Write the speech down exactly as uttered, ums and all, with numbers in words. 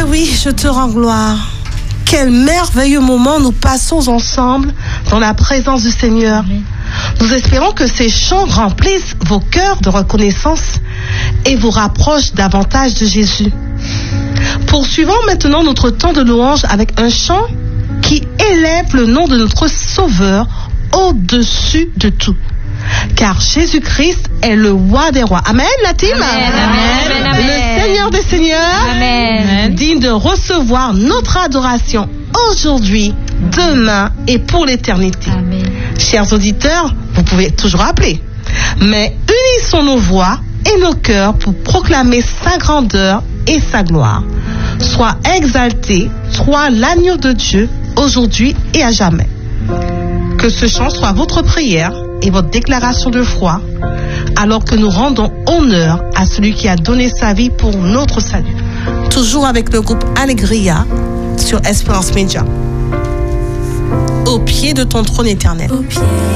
oui, je te rends gloire. Quel merveilleux moment nous passons ensemble dans la présence du Seigneur. Amen. Nous espérons que ces chants remplissent vos cœurs de reconnaissance et vous rapprochent davantage de Jésus. Poursuivons maintenant notre temps de louange avec un chant qui élève le nom de notre Sauveur au-dessus de tout. Car Jésus-Christ est le roi des rois. Amen, la team. Amen, amen, amen. Le Seigneur des seigneurs, amen. Digne de recevoir notre adoration aujourd'hui, demain et pour l'éternité. Amen. Chers auditeurs, vous pouvez toujours appeler, mais unissons nos voix et nos cœurs pour proclamer sa grandeur et sa gloire. Sois exalté, toi l'agneau de Dieu, aujourd'hui et à jamais. Que ce chant soit votre prière et votre déclaration de foi, alors que nous rendons honneur à celui qui a donné sa vie pour notre salut. Toujours avec le groupe Allegria sur Espérance Média. Au pied de ton trône éternel. Au pied